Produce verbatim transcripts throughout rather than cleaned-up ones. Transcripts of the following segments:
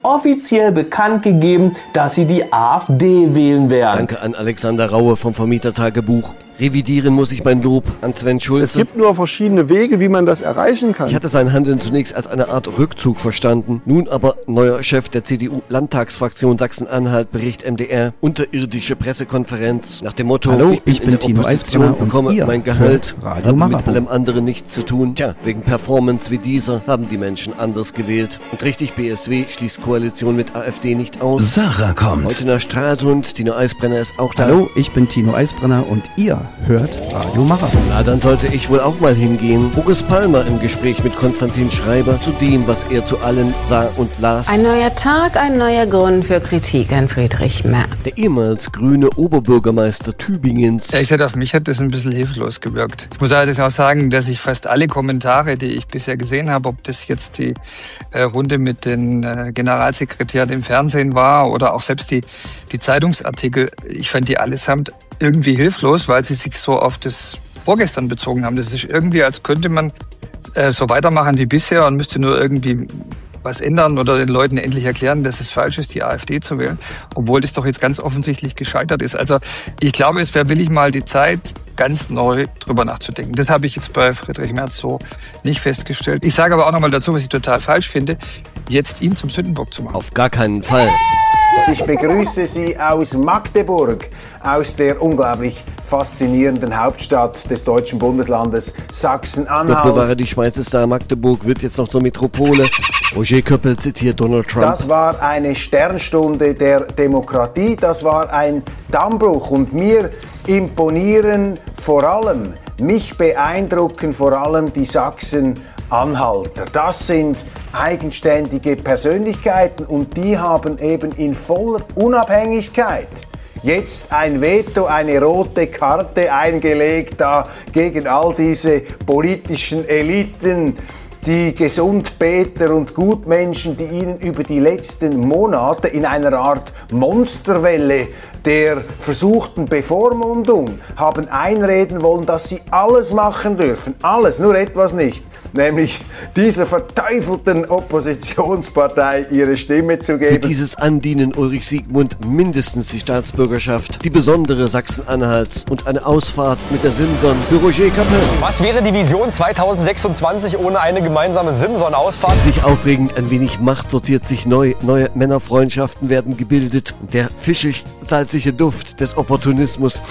offiziell bekannt gegeben, dass sie die AfD wählen werden. Danke an Alexander Raue vom Vermietertagebuch. Revidieren muss ich mein Lob an Sven Schulze. Es gibt nur verschiedene Wege, wie man das erreichen kann. Ich hatte sein Handeln zunächst als eine Art Rückzug verstanden. Nun aber neuer Chef der C D U-Landtagsfraktion Sachsen-Anhalt, Bericht M D R, unterirdische Pressekonferenz nach dem Motto, Hallo, ich bin, ich bin in der Tino Opposition, Eisbrenner und bekomme ihr mein Gehalt, Radio hat mit Marabout. allem anderen nichts zu tun. Tja, wegen Performance wie dieser haben die Menschen anders gewählt. Und richtig, B S W schließt Koalition mit AfD nicht aus. Sarah kommt. Heute nach Stralsund, Tino Eisbrenner ist auch da. Hallo, ich bin Tino Eisbrenner und ihr hört Radio Marabout. Na, dann sollte ich wohl auch mal hingehen. Boris Palmer im Gespräch mit Konstantin Schreiber zu dem, was er zu allen sah und las. Ein neuer Tag, ein neuer Grund für Kritik an Friedrich Merz. Der ehemals grüne Oberbürgermeister Tübingens. Ehrlich gesagt, auf mich hat das ein bisschen hilflos gewirkt. Ich muss allerdings auch sagen, dass ich fast alle Kommentare, die ich bisher gesehen habe, ob das jetzt die äh, Runde mit den äh, Generalsekretären im Fernsehen war oder auch selbst die, die Zeitungsartikel, ich fand die allesamt irgendwie hilflos, weil sie sich so auf das Vorgestern bezogen haben. Das ist irgendwie, als könnte man äh, so weitermachen wie bisher und müsste nur irgendwie was ändern oder den Leuten endlich erklären, dass es falsch ist, die AfD zu wählen, obwohl das doch jetzt ganz offensichtlich gescheitert ist. Also ich glaube, es wäre billig mal die Zeit, ganz neu drüber nachzudenken. Das habe ich jetzt bei Friedrich Merz so nicht festgestellt. Ich sage aber auch nochmal dazu, was ich total falsch finde, jetzt ihn zum Sündenbock zu machen. Auf gar keinen Fall. Ich begrüße Sie aus Magdeburg, aus der unglaublich faszinierenden Hauptstadt des deutschen Bundeslandes Sachsen-Anhalt. Gott bewahre, die Schweiz ist da, Magdeburg wird jetzt noch zur Metropole. Roger Köppel zitiert Donald Trump. Das war eine Sternstunde der Demokratie, das war ein Dammbruch und mir imponieren vor allem, mich beeindrucken vor allem die Sachsen-Anhalter. Das sind eigenständige Persönlichkeiten und die haben eben in voller Unabhängigkeit jetzt ein Veto, eine rote Karte eingelegt da gegen all diese politischen Eliten, die Gesundbeter und Gutmenschen, die ihnen über die letzten Monate in einer Art Monsterwelle der versuchten Bevormundung haben einreden wollen, dass sie alles machen dürfen. Alles, nur etwas nicht. Nämlich dieser verteufelten Oppositionspartei ihre Stimme zu geben. Für dieses Andienen Ulrich Siegmund mindestens die Staatsbürgerschaft, die besondere Sachsen-Anhalts und eine Ausfahrt mit der Simson für Roger Köppel. Was wäre die Vision zweitausendsechsundzwanzig ohne eine gemeinsame Simson-Ausfahrt? Nicht aufregend, ein wenig Macht sortiert sich neu, neue Männerfreundschaften werden gebildet und der fischig-salzige Duft des Opportunismus.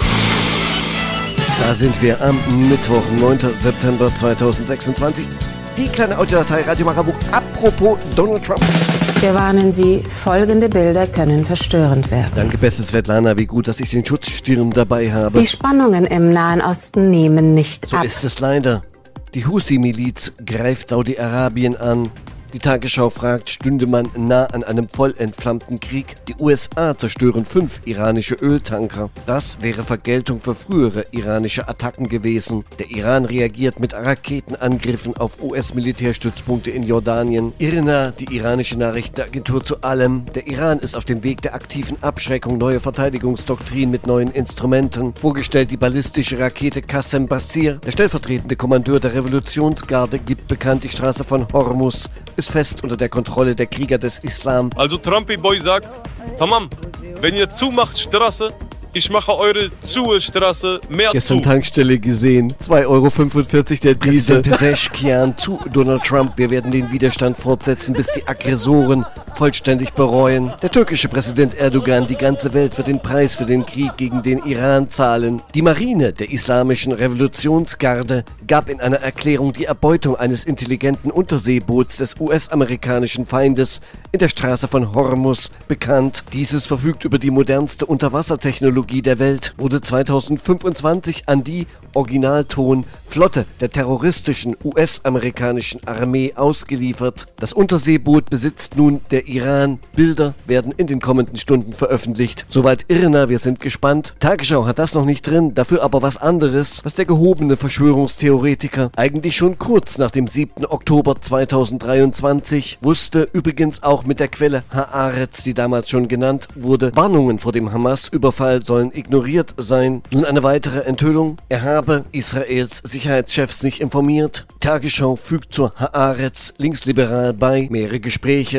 Da sind wir am Mittwoch, neunten September zweitausendsechsundzwanzig. Die kleine Audiodatei Radio Marabout. Apropos Donald Trump. Wir warnen Sie, folgende Bilder können verstörend werden. Danke, beste Svetlana, wie gut, dass ich den Schutzstirn dabei habe. Die Spannungen im Nahen Osten nehmen nicht so ab. So ist es leider. Die Husi-Miliz greift Saudi-Arabien an. Die Tagesschau fragt, stünde man nah an einem voll entflammten Krieg? Die U S A zerstören fünf iranische Öltanker. Das wäre Vergeltung für frühere iranische Attacken gewesen. Der Iran reagiert mit Raketenangriffen auf U S-Militärstützpunkte in Jordanien. I R N A, die iranische Nachrichtenagentur zu allem. Der Iran ist auf dem Weg der aktiven Abschreckung, neue Verteidigungsdoktrin mit neuen Instrumenten. Vorgestellt die ballistische Rakete Qassem Basir. Der stellvertretende Kommandeur der Revolutionsgarde gibt bekannt, die Straße von Hormuz ist fest unter der Kontrolle der Krieger des Islam. Also Trumpy Boy sagt, tamam, wenn ihr zumacht Straße, ich mache eure Zuhe-Straße mehr Gestern zu. Tankstelle gesehen, zwei Euro fünfundvierzig der Diesel. Pezeshkian zu Donald Trump. Wir werden den Widerstand fortsetzen, bis die Aggressoren vollständig bereuen. Der türkische Präsident Erdogan, die ganze Welt wird den Preis für den Krieg gegen den Iran zahlen. Die Marine der islamischen Revolutionsgarde gab in einer Erklärung die Erbeutung eines intelligenten Unterseeboots des U S-amerikanischen Feindes in der Straße von Hormuz bekannt. Dieses verfügt über die modernste Unterwassertechnologie der Welt, wurde zweitausendfünfundzwanzig an die Originalton-Flotte der terroristischen U S-amerikanischen Armee ausgeliefert. Das Unterseeboot besitzt nun der Iran. Bilder werden in den kommenden Stunden veröffentlicht. Soweit Irna, wir sind gespannt. Tagesschau hat das noch nicht drin, dafür aber was anderes, was der gehobene Verschwörungstheoretiker eigentlich schon kurz nach dem siebten Oktober zweitausenddreiundzwanzig wusste, übrigens auch mit der Quelle Haaretz, die damals schon genannt wurde. Warnungen vor dem Hamas-Überfall sollen ignoriert sein. Nun eine weitere Enthüllung. Er habe Israels Sicherheitschefs nicht informiert. Tagesschau fügt zur Haaretz linksliberal bei. Mehrere Gespräche soll es mit dem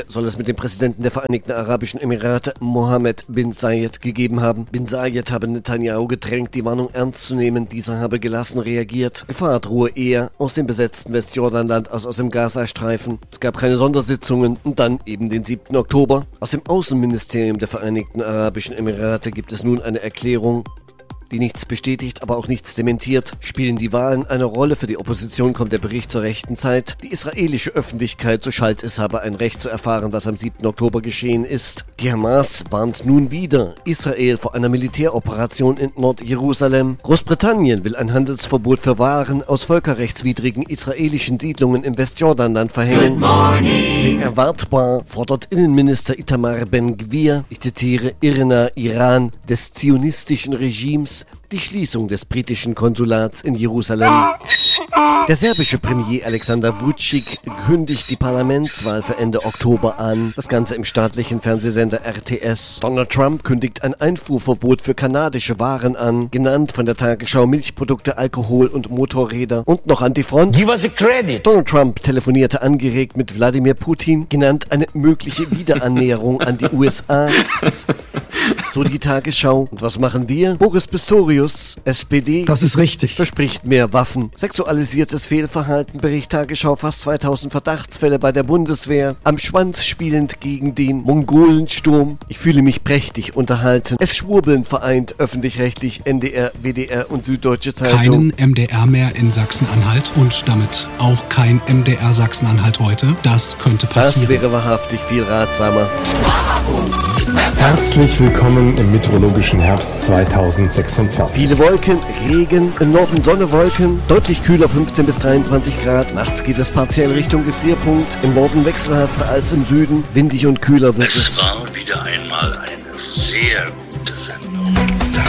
dem Präsidenten der Vereinigten Arabischen Emirate, Mohammed bin Zayed, gegeben haben. Bin Zayed habe Netanyahu gedrängt, die Warnung ernst zu nehmen. Dieser habe gelassen reagiert. Gefahr drohe eher aus dem besetzten Westjordanland, aus, aus dem Gazastreifen. Es gab keine Sondersitzungen und dann eben den siebten Oktober. Aus dem Außenministerium der Vereinigten Arabischen Emirate gibt es nun eine Erklärung, die nichts bestätigt, aber auch nichts dementiert. Spielen die Wahlen eine Rolle? Für die Opposition kommt der Bericht zur rechten Zeit. Die israelische Öffentlichkeit, so schallt es, habe ein Recht zu erfahren, was am siebten Oktober geschehen ist. Die Hamas warnt nun wieder Israel vor einer Militäroperation in Nordjerusalem. Großbritannien will ein Handelsverbot für Waren aus völkerrechtswidrigen israelischen Siedlungen im Westjordanland verhängen. Sehr erwartbar fordert Innenminister Itamar Ben-Gvir, ich zitiere, Irina Iran des zionistischen Regimes, die Schließung des britischen Konsulats in Jerusalem. Der serbische Premier Alexander Vučić kündigt die Parlamentswahl für Ende Oktober an. Das Ganze im staatlichen Fernsehsender R T S. Donald Trump kündigt ein Einfuhrverbot für kanadische Waren an. Genannt von der Tagesschau Milchprodukte, Alkohol und Motorräder. Und noch an die Front. Give us a credit. Donald Trump telefonierte angeregt mit Wladimir Putin. Genannt eine mögliche Wiederannäherung an die U S A. So die Tagesschau. Und was machen wir? Boris Pistorius, S P D. Das ist richtig. Verspricht mehr Waffen. Sexualisiertes Fehlverhalten, Bericht Tagesschau, fast zweitausend Verdachtsfälle bei der Bundeswehr. Am Schwanz spielend gegen den Mongolensturm. Ich fühle mich prächtig unterhalten. Es schwurbeln vereint, öffentlich-rechtlich, N D R, W D R und Süddeutsche Zeitung. Keinen M D R mehr in Sachsen-Anhalt und damit auch kein M D R Sachsen-Anhalt heute. Das könnte passieren. Das wäre wahrhaftig viel ratsamer. Herzlich willkommen im meteorologischen Herbst zweitausendsechsundzwanzig. Viele Wolken, Regen, im Norden Sonne, Wolken, deutlich kühler fünfzehn bis dreiundzwanzig Grad. Nachts geht es partiell Richtung Gefrierpunkt, im Norden wechselhafter als im Süden, windig und kühler wird es. Es war wieder einmal eine sehr gute Sendung.